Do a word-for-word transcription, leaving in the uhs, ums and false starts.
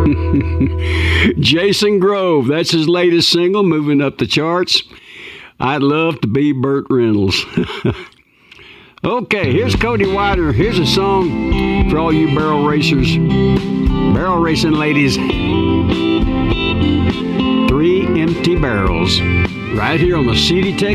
Jason Grove, that's his latest single, moving up the charts. I'd love to be Burt Reynolds. Okay, here's Cody Wider. Here's a song for all you barrel racers, barrel racing ladies. Three Empty Barrels, right here on the C D Tech